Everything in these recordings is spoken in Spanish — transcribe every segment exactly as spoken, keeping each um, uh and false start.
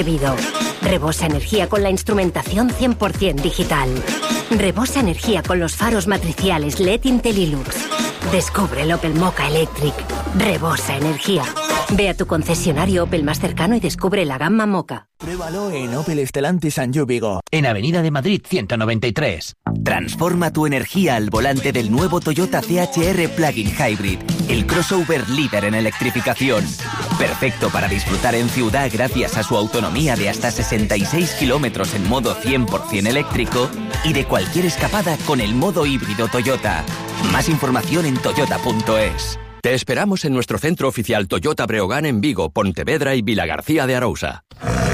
Vido. Rebosa energía con la instrumentación cien por ciento digital. Rebosa energía con los faros matriciales L E D Intellilux. Descubre el Opel Mokka Electric. Rebosa energía. Ve a tu concesionario Opel más cercano y descubre la gama Mokka. Pruébalo en Opel Stellantis Sanju Vigo. En Avenida de Madrid ciento noventa y tres. Transforma tu energía al volante del nuevo Toyota C H R Plug-in Hybrid, el crossover líder en electrificación. Perfecto para disfrutar en ciudad gracias a su autonomía de hasta sesenta y seis kilómetros en modo cien por ciento eléctrico y de cualquier escapada con el modo híbrido Toyota. Más información en toyota punto es. Te esperamos en nuestro centro oficial Toyota Breogán en Vigo, Pontevedra y Vilagarcía de Arousa.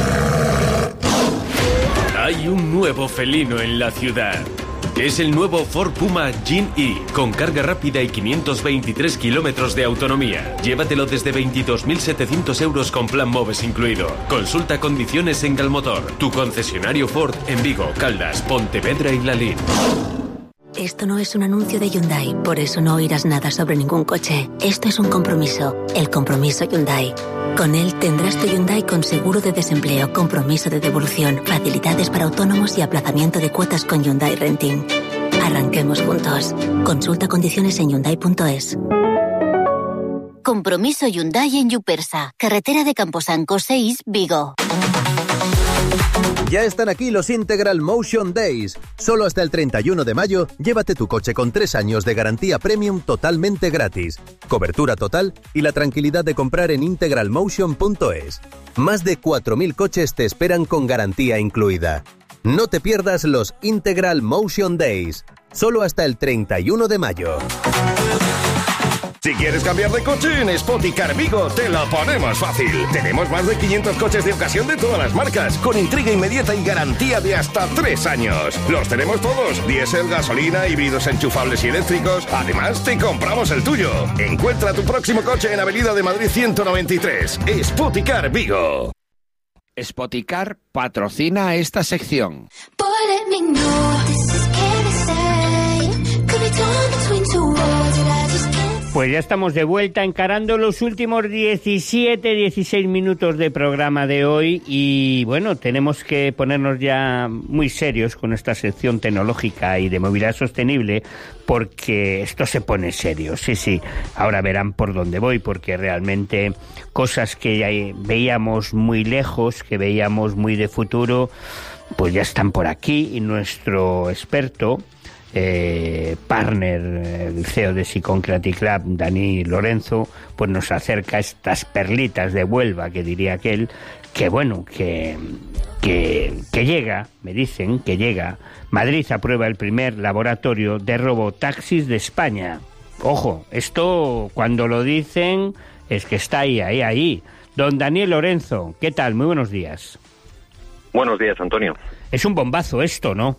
Hay un nuevo felino en la ciudad. Es el nuevo Ford Puma Gen-E, con carga rápida y quinientos veintitrés kilómetros de autonomía. Llévatelo desde veintidós mil setecientos euros con plan MOVES incluido. Consulta condiciones en Galmotor, tu concesionario Ford en Vigo, Caldas, Pontevedra y Lalín. Esto no es un anuncio de Hyundai, por eso no oirás nada sobre ningún coche. Esto es un compromiso, el compromiso Hyundai. Con él tendrás tu Hyundai con seguro de desempleo, compromiso de devolución, facilidades para autónomos y aplazamiento de cuotas con Hyundai Renting. Arranquemos juntos. Consulta condiciones en hyundai punto es. Compromiso Hyundai en Yupersa, carretera de Camposanco seis, Vigo. Ya están aquí los Integral Motion Days. Solo hasta el treinta y uno de mayo, llévate tu coche con tres años de garantía premium totalmente gratis, cobertura total y la tranquilidad de comprar en integral motion punto es. Más de cuatro mil coches te esperan con garantía incluida. No te pierdas los Integral Motion Days. Solo hasta el treinta y uno de mayo. Si quieres cambiar de coche, en Spoticar Vigo te lo ponemos fácil. Tenemos más de quinientos coches de ocasión de todas las marcas, con entrega inmediata y garantía de hasta tres años. Los tenemos todos, diésel, gasolina, híbridos enchufables y eléctricos. Además, te compramos el tuyo. Encuentra tu próximo coche en Avenida de Madrid ciento noventa y tres. Spoticar Vigo. Spoticar patrocina esta sección. Pues ya estamos de vuelta encarando los últimos diecisiete, dieciséis minutos de programa de hoy y bueno, tenemos que ponernos ya muy serios con esta sección tecnológica y de movilidad sostenible porque esto se pone serio, sí, sí. Ahora verán por dónde voy porque realmente cosas que veíamos muy lejos, que veíamos muy de futuro, pues ya están por aquí y nuestro experto... Eh, partner, el C E O de Siconcratic Lab, Dani Lorenzo, pues nos acerca estas perlitas de Huelva, que diría aquel, que bueno, que, que, que llega, me dicen que llega. Madrid aprueba el primer laboratorio de robotaxis de España. Ojo, esto cuando lo dicen es que está ahí, ahí, ahí. Don Daniel Lorenzo, ¿qué tal? Muy buenos días. Buenos días, Antonio. Es un bombazo esto, ¿no?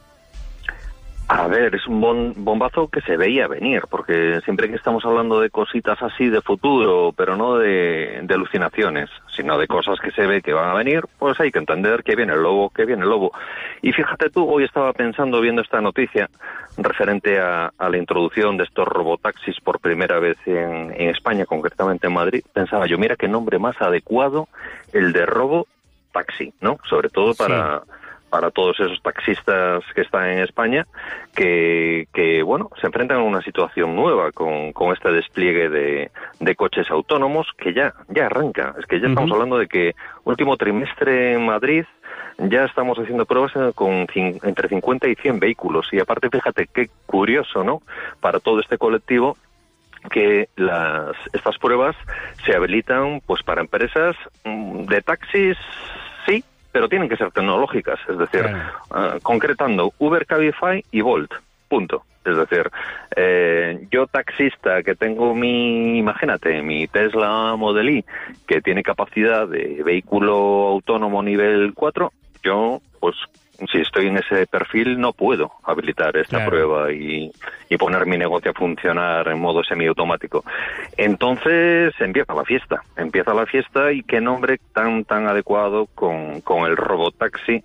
A ver, es un bon- bombazo que se veía venir, porque siempre que estamos hablando de cositas así de futuro, pero no de, de alucinaciones, sino de cosas que se ve que van a venir, pues hay que entender que viene el lobo, que viene el lobo. Y fíjate tú, hoy estaba pensando, viendo esta noticia, referente a, a la introducción de estos robotaxis por primera vez en, en España, concretamente en Madrid, pensaba yo, mira qué nombre más adecuado el de robotaxi, ¿no? Sobre todo para... Sí. para todos esos taxistas que están en España, que, que bueno, se enfrentan a una situación nueva con, con este despliegue de, de coches autónomos que ya, ya arranca. Es que ya uh-huh. estamos hablando de que último trimestre en Madrid ya estamos haciendo pruebas con cin, entre cincuenta y cien vehículos. Y aparte, fíjate qué curioso, ¿no? Para todo este colectivo, que las estas pruebas se habilitan pues para empresas de taxis, sí, pero tienen que ser tecnológicas, es decir, claro. uh, concretando Uber, Cabify y Bolt, punto. Es decir, eh, yo taxista que tengo mi, imagínate, mi Tesla Model Y, que tiene capacidad de vehículo autónomo nivel cuatro, yo, pues, si estoy en ese perfil, no puedo habilitar esta claro. prueba y, y poner mi negocio a funcionar en modo semiautomático. Entonces empieza la fiesta, empieza la fiesta y qué nombre tan tan adecuado con, con el robotaxi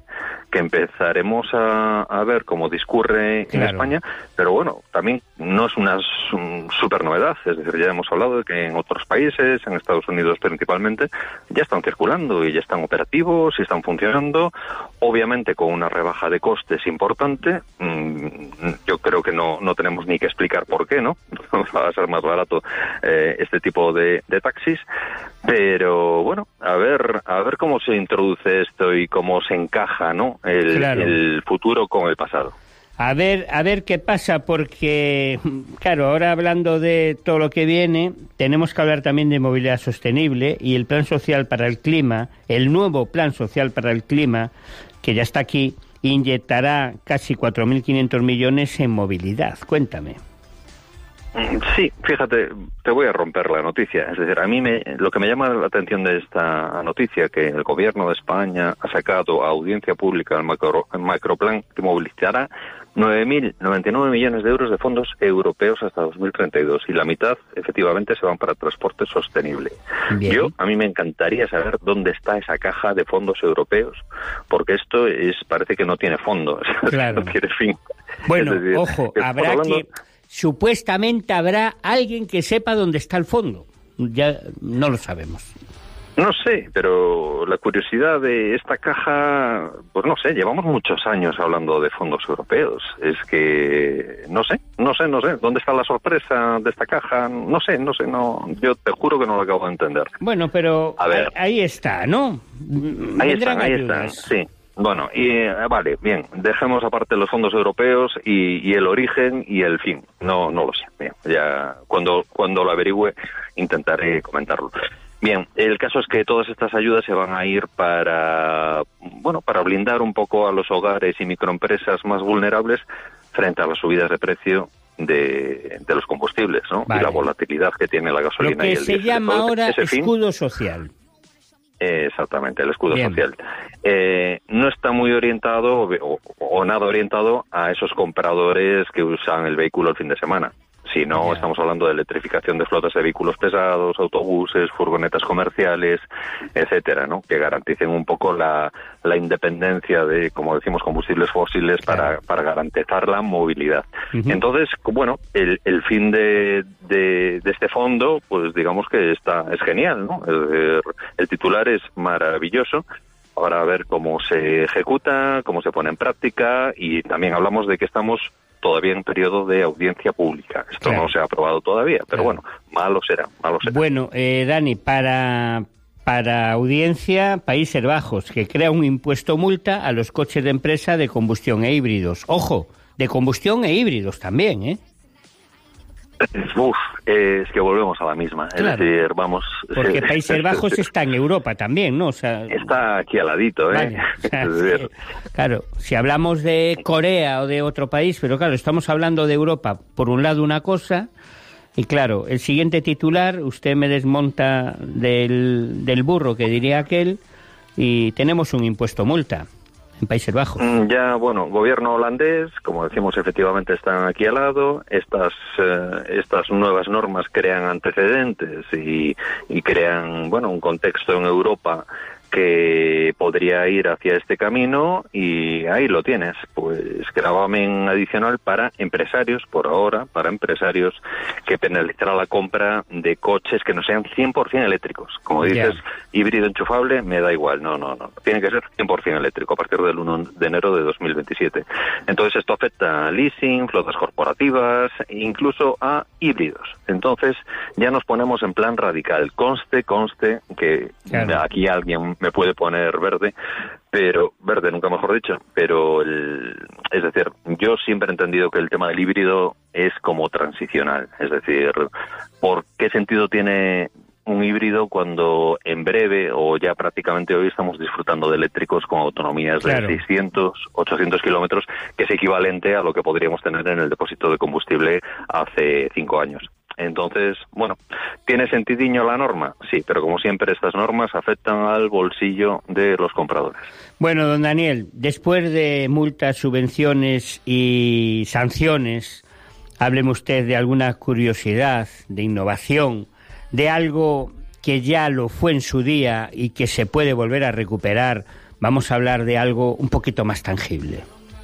que empezaremos a, a ver cómo discurre claro. en España, pero bueno, también no es una un, super novedad, es decir, ya hemos hablado de que en otros países, en Estados Unidos principalmente, ya están circulando y ya están operativos y están funcionando, obviamente con una rebaja de costes importante. Yo creo que no, no tenemos ni que explicar por qué, ¿no? Va a ser más barato eh, este tipo de, de taxis, pero bueno, a ver, a ver cómo se introduce esto y cómo se encaja, ¿no? El, claro. el futuro con el pasado. A ver, a ver qué pasa, porque, claro, ahora hablando de todo lo que viene, tenemos que hablar también de movilidad sostenible y el Plan Social para el Clima, el nuevo Plan Social para el Clima, que ya está aquí, inyectará casi cuatro mil quinientos millones en movilidad. Cuéntame. Sí, fíjate, te voy a romper la noticia. Es decir, a mí me, lo que me llama la atención de esta noticia, que el gobierno de España ha sacado a audiencia pública el, macro, el macroplan que movilizará nueve mil noventa y nueve millones de euros de fondos europeos hasta dos mil treinta y dos, y la mitad, efectivamente, se van para transporte sostenible. Bien. Yo, a mí me encantaría saber dónde está esa caja de fondos europeos, porque esto es parece que no tiene fondos, claro. no tiene fin. Bueno, es decir, ojo, habrá hablando... que... Supuestamente habrá alguien que sepa dónde está el fondo. Ya no lo sabemos. No sé, pero la curiosidad de esta caja, pues no sé, llevamos muchos años hablando de fondos europeos. Es que no sé, no sé, no sé. ¿Dónde está la sorpresa de esta caja? No sé, no sé, no. Yo te juro que no lo acabo de entender. Bueno, pero a ver. ahí está, ¿no? Ahí están, ahí están, sí. Bueno, y eh, vale, bien, dejemos aparte los fondos europeos y, y el origen y el fin. No, no lo sé. Bien, ya cuando cuando lo averigüe intentaré comentarlo. Bien, el caso es que todas estas ayudas se van a ir para, bueno, para blindar un poco a los hogares y microempresas más vulnerables frente a las subidas de precio de, de los combustibles, ¿no? Vale. Y la volatilidad que tiene la gasolina. Lo que y el se llama ahora escudo fin, social. Exactamente, el escudo Bien. social. Eh, no está muy orientado o, o nada orientado a esos compradores que usan el vehículo el fin de semana. Si no, yeah. estamos hablando de electrificación de flotas de vehículos pesados, autobuses, furgonetas comerciales, etcétera, ¿no? Que garanticen un poco la, la independencia de, como decimos, combustibles fósiles para, yeah. para garantizar la movilidad. Uh-huh. Entonces, bueno, el, el fin de, de, de este fondo, pues digamos que está es genial, ¿no? El, el titular es maravilloso. Ahora a ver cómo se ejecuta, cómo se pone en práctica, y también hablamos de que estamos todavía en periodo de audiencia pública. Esto claro. no se ha aprobado todavía, pero claro. bueno, malo será, malo será. Bueno, eh, Dani, para, para audiencia, Países Bajos, que crea un impuesto multa a los coches de empresa de combustión e híbridos. Ojo, de combustión e híbridos también, ¿eh? Uf, eh, es que volvemos a la misma. Claro. Es decir, vamos... Porque Países Bajos está en Europa también, ¿no? O sea, está aquí al ladito, ¿eh? Vale, o sea, es decir... Claro, si hablamos de Corea o de otro país, pero claro, estamos hablando de Europa, por un lado una cosa, y claro, el siguiente titular, usted me desmonta del, del burro, que diría aquel, y tenemos un impuesto multa en Países Bajos. Ya, bueno, gobierno holandés, como decimos, efectivamente están aquí al lado. Estas eh, estas nuevas normas crean antecedentes y, y crean, bueno, un contexto en Europa que podría ir hacia este camino, y ahí lo tienes, pues gravamen adicional para empresarios, por ahora, para empresarios, que penalizará la compra de coches que no sean cien por ciento eléctricos. Como dices, yeah. híbrido enchufable, me da igual, no, no, no, tiene que ser cien por ciento eléctrico a partir del uno de enero de dos mil veintisiete. Entonces esto afecta a leasing, flotas corporativas, incluso a híbridos. Entonces ya nos ponemos en plan radical, conste, conste, que claro. aquí alguien me puede poner verde, pero verde nunca mejor dicho, pero el, es decir, yo siempre he entendido que el tema del híbrido es como transicional, es decir, ¿por qué sentido tiene un híbrido cuando en breve o ya prácticamente hoy estamos disfrutando de eléctricos con autonomías claro. de seiscientos, ochocientos kilómetros, que es equivalente a lo que podríamos tener en el depósito de combustible hace cinco años? Entonces, bueno, ¿tiene sentidiño la norma? Sí, pero como siempre estas normas afectan al bolsillo de los compradores. Bueno, don Daniel, después de multas, subvenciones y sanciones, hábleme usted de alguna curiosidad, de innovación, de algo que ya lo fue en su día y que se puede volver a recuperar vamos a hablar de algo un poquito más tangible.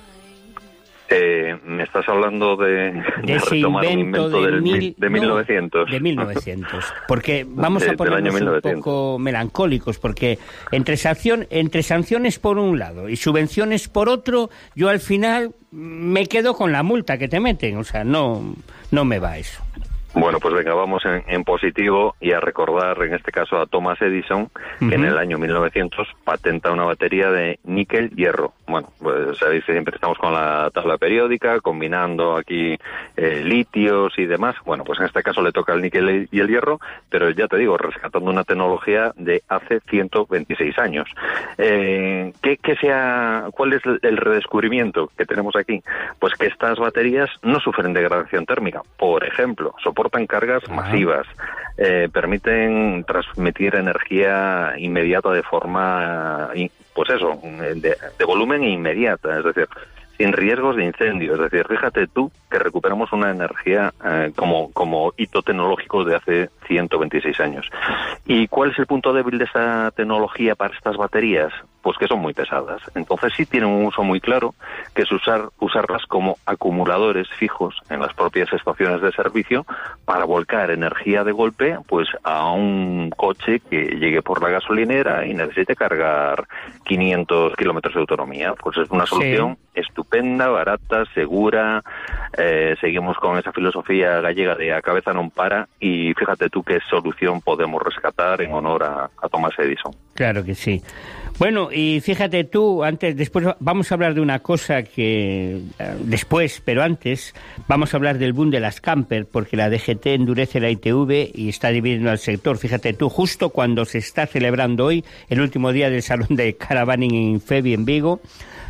Eh, me estás hablando de, de, de ese retomar invento, un invento de, del, mil, de mil novecientos. No, de mil novecientos. Porque vamos de, a ponernos un un poco melancólicos, porque entre, sanción, entre sanciones por un lado y subvenciones por otro, yo al final me quedo con la multa que te meten. O sea, no, no me va eso. Bueno, pues venga, vamos en, en positivo y a recordar en este caso a Thomas Edison, que uh-huh. en el año mil novecientos patenta una batería de níquel-hierro. Bueno, pues sabéis que siempre estamos con la tabla periódica, combinando aquí eh, litios y demás. Bueno, pues en este caso le toca el níquel y el hierro, pero ya te digo, rescatando una tecnología de hace ciento veintiséis años. Eh, ¿qué, qué sea, ¿Cuál es el redescubrimiento que tenemos aquí? Pues que estas baterías no sufren degradación térmica. Por ejemplo, soportan cargas uh-huh. masivas, eh, permiten transmitir energía inmediata de forma, pues eso, de, de volumen inmediata, es decir, sin riesgos de incendio. Es decir, fíjate tú que recuperamos una energía eh, como, como hito tecnológico de hace ciento veintiséis años. ¿Y cuál es el punto débil de esa tecnología para estas baterías? Pues que son muy pesadas. Entonces sí tienen un uso muy claro, que es usar, usarlas como acumuladores fijos en las propias estaciones de servicio para volcar energía de golpe pues a un coche que llegue por la gasolinera y necesite cargar quinientos kilómetros de autonomía. Pues es una solución sí. estupenda, barata, segura. Eh, seguimos con esa filosofía gallega de a cabeza non para, y fíjate tú qué solución podemos rescatar en honor a, a Thomas Edison. Claro que sí. Bueno, y fíjate tú, antes, después vamos a hablar de una cosa que después, pero antes vamos a hablar del boom de las camper, porque la D G T endurece la I T V y está dividiendo al sector. Fíjate tú, justo cuando se está celebrando hoy el último día del Salón de Caravaning en Fevi en Vigo,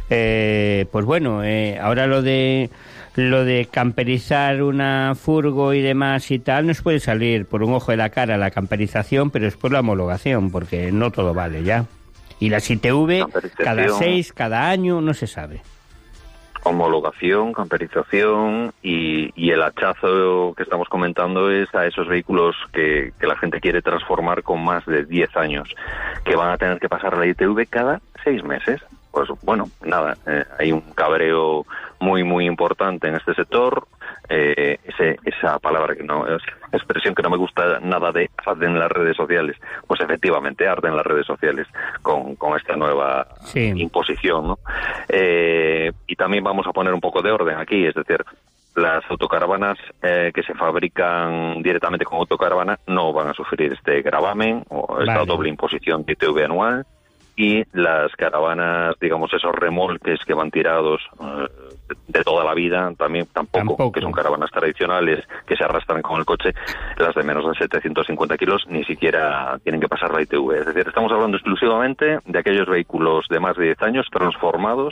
eh, pues bueno, eh, ahora lo de lo de camperizar una furgo y demás y tal nos puede salir por un ojo de la cara la camperización, pero después la homologación, porque no todo vale ya. Y las I T V, cada seis, cada año, no se sabe. Homologación, camperización y, y el hachazo que estamos comentando es a esos vehículos que, que la gente quiere transformar con más de diez años, que van a tener que pasar la I T V cada seis meses. Pues bueno, nada, eh, hay un cabreo muy, muy importante en este sector. Eh, ese, esa palabra, que no es expresión que no me gusta nada de arden en las redes sociales, pues efectivamente arden en las redes sociales con, con esta nueva sí. imposición, ¿no? Eh, y también vamos a poner un poco de orden aquí, es decir, las autocaravanas eh, que se fabrican directamente con autocaravana no van a sufrir este gravamen o esta vale. doble imposición de I T V anual. Y las caravanas, digamos, esos remolques que van tirados eh, de toda la vida, también tampoco, tampoco, que son caravanas tradicionales que se arrastran con el coche, las de menos de setecientos cincuenta kilos ni siquiera tienen que pasar la I T V. Es decir, estamos hablando exclusivamente de aquellos vehículos de más de diez años transformados,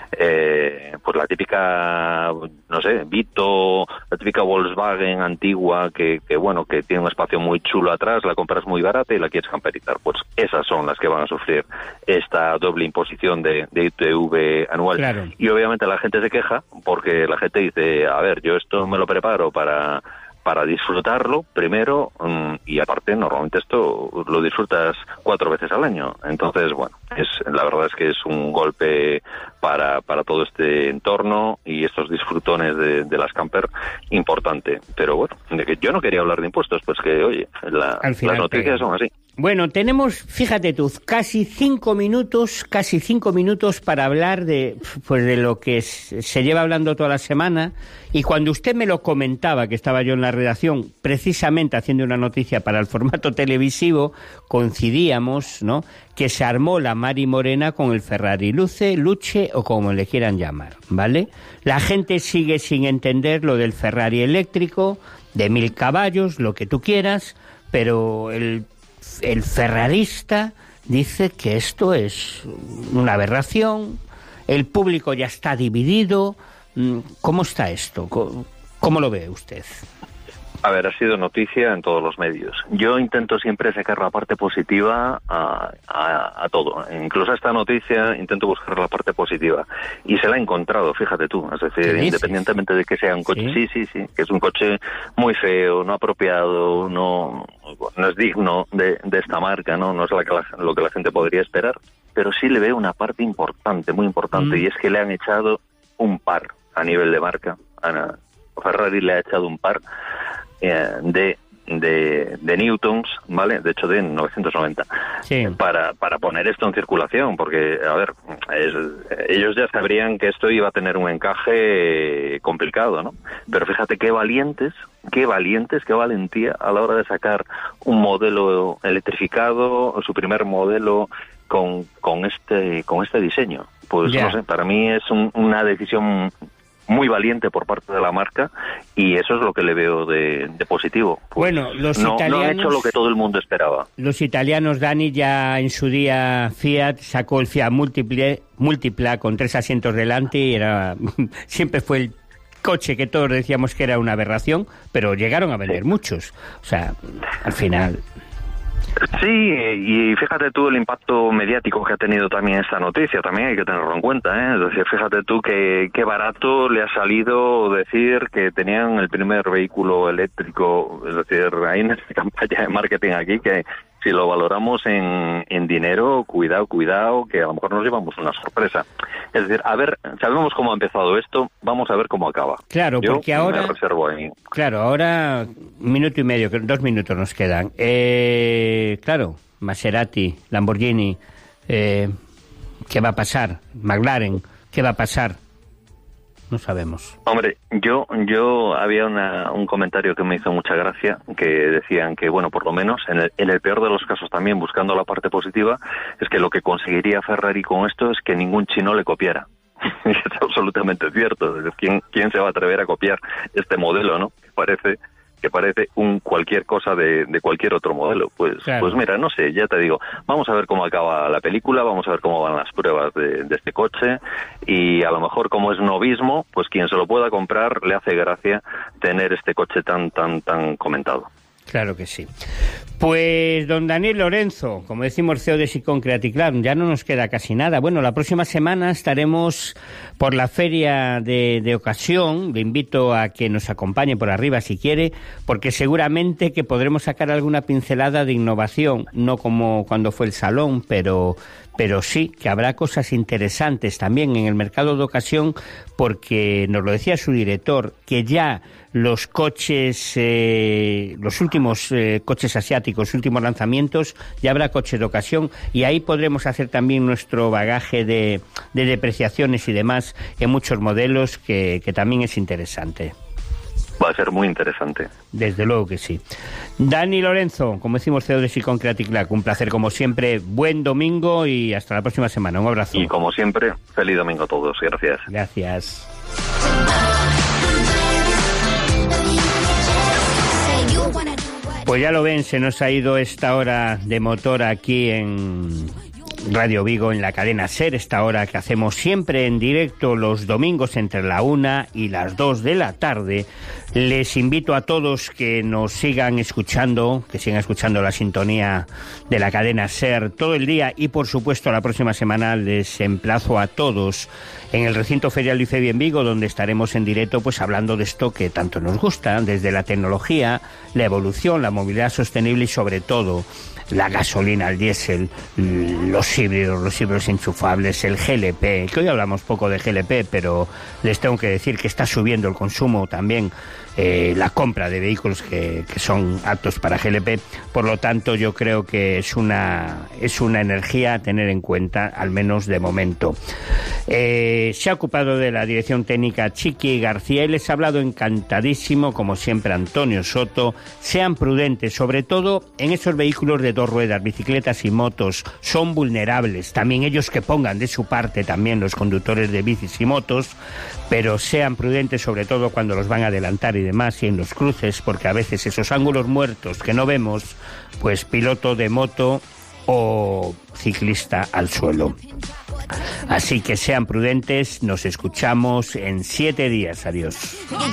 eh, pues la típica, no sé, Vito, la típica Volkswagen antigua que, que, bueno, que tiene un espacio muy chulo atrás, la compras muy barata y la quieres camperizar. Pues esas son las que van a sufrir esta doble imposición de, de I T V anual. Claro. Y obviamente la gente se queja porque la gente dice, a ver, yo esto me lo preparo para para disfrutarlo primero um, y aparte normalmente esto lo disfrutas cuatro veces al año. Entonces, bueno, es la verdad es que es un golpe para para todo este entorno y estos disfrutones de, de las camper importante. Pero bueno, de que yo no quería hablar de impuestos, pues que, oye, la, las noticias te... son así. Bueno, tenemos, fíjate tú, casi cinco minutos, casi cinco minutos para hablar de, pues de lo que se lleva hablando toda la semana. Y cuando usted me lo comentaba, que estaba yo en la redacción, precisamente haciendo una noticia para el formato televisivo, coincidíamos, ¿no?, que se armó la Mari Morena con el Ferrari Luce, Luce o como le quieran llamar, ¿vale? La gente sigue sin entender lo del Ferrari eléctrico, de mil caballos, lo que tú quieras, pero el El ferrarista dice que esto es una aberración, el público ya está dividido. ¿Cómo está esto? ¿Cómo lo ve usted? A ver, ha sido noticia en todos los medios. Yo intento siempre sacar la parte positiva a, a, a todo. Incluso a esta noticia intento buscar la parte positiva. Y se la he encontrado, fíjate tú. Es decir, ¿sí? Independientemente de que sea un coche... ¿Sí? sí, sí, sí. Que es un coche muy feo, no apropiado, no, no es digno de, de esta marca, ¿no? No es la que la, lo que la gente podría esperar. pero sí le veo una parte importante, muy importante, mm. y es que le han echado un par a nivel de marca. A Ferrari le ha echado un par eh, de, de, de newtons, ¿vale? De hecho, de novecientos noventa, sí. para, para poner esto en circulación, porque, a ver, es, ellos ya sabrían que esto iba a tener un encaje complicado, ¿no? Pero fíjate qué valientes, qué valientes, qué valentía a la hora de sacar un modelo electrificado, su primer modelo con, con este, con este diseño. Pues yeah. no sé, para mí es un, una decisión muy valiente por parte de la marca, y eso es lo que le veo de, de positivo. Pues bueno, los no, italianos... no han hecho lo que todo el mundo esperaba. Los italianos, Dani, ya en su día Fiat sacó el Fiat Multiple, Multipla con tres asientos delante, y era siempre fue el coche que todos decíamos que era una aberración, pero llegaron a vender sí. muchos. O sea, al final... Sí, y fíjate tú el impacto mediático que ha tenido también esta noticia, también hay que tenerlo en cuenta, ¿eh? Es decir, fíjate tú que qué barato le ha salido decir que tenían el primer vehículo eléctrico, es decir, hay una campaña de marketing aquí que si lo valoramos en, en dinero, cuidado, cuidado, que a lo mejor nos llevamos una sorpresa. Es decir, a ver, sabemos cómo ha empezado esto, vamos a ver cómo acaba. Claro, Yo porque ahora... me reservo ahí. Claro, ahora un minuto y medio, dos minutos nos quedan. Eh, claro, Maserati, Lamborghini, eh, ¿qué va a pasar? McLaren, ¿qué va a pasar? No sabemos. Hombre, yo yo había una, un comentario que me hizo mucha gracia, que decían que, bueno, por lo menos, en el, en el peor de los casos también, buscando la parte positiva, es que lo que conseguiría Ferrari con esto es que ningún chino le copiara. Y es absolutamente cierto. ¿Quién, ¿Quién se va a atrever a copiar este modelo, no? Que parece... que parece un cualquier cosa de, de cualquier otro modelo. Pues claro. Pues mira, no sé, ya te digo, vamos a ver cómo acaba la película, vamos a ver cómo van las pruebas de, de este coche, y a lo mejor, como es novismo, pues quien se lo pueda comprar le hace gracia tener este coche tan, tan, tan comentado. Claro que sí. Pues don Daniel Lorenzo, como decimos, C E O de Sicom Creative Club, ya no nos queda casi nada. Bueno, la próxima semana estaremos por la feria de, de ocasión. Le invito a que nos acompañe por arriba si quiere, porque seguramente que podremos sacar alguna pincelada de innovación, no como cuando fue el salón, pero... pero sí que habrá cosas interesantes también en el mercado de ocasión, porque nos lo decía su director, que ya los coches, eh, los últimos eh, coches asiáticos, últimos lanzamientos, ya habrá coches de ocasión, y ahí podremos hacer también nuestro bagaje de, de depreciaciones y demás en muchos modelos, que, que también es interesante. Va a ser muy interesante. Desde luego que sí. Dani Lorenzo, como decimos, C E O de Sicom Creative Club, un placer como siempre, buen domingo y hasta la próxima semana. Un abrazo. Y como siempre, feliz domingo a todos. Gracias. Gracias. Pues ya lo ven, se nos ha ido esta hora de motor aquí en Radio Vigo, en la cadena SER, esta hora que hacemos siempre en directo los domingos entre la una y las dos de la tarde. Les invito a todos que nos sigan escuchando, que sigan escuchando la sintonía de la cadena SER todo el día, y por supuesto la próxima semana les emplazo a todos en el recinto ferial IFEBI en Vigo, donde estaremos en directo pues hablando de esto que tanto nos gusta, desde la tecnología, la evolución, la movilidad sostenible y sobre todo la gasolina, el diésel, los híbridos, los híbridos enchufables, el G L P, que hoy hablamos poco de G L P, pero les tengo que decir que está subiendo el consumo también, eh, la compra de vehículos que, que son aptos para G L P. Por lo tanto, yo creo que es una, es una energía a tener en cuenta, al menos de momento. Eh, se ha ocupado de la dirección técnica Chiqui García y les ha hablado encantadísimo, como siempre, Antonio Soto. Sean prudentes, sobre todo en esos vehículos de dos ruedas, bicicletas y motos, son vulnerables. También ellos que pongan de su parte, también los conductores de bicis y motos, pero sean prudentes sobre todo cuando los van a adelantar y demás, y en los cruces, porque a veces esos ángulos muertos que no vemos, pues piloto de moto o ciclista al suelo. Así que sean prudentes, nos escuchamos en siete días. Adiós.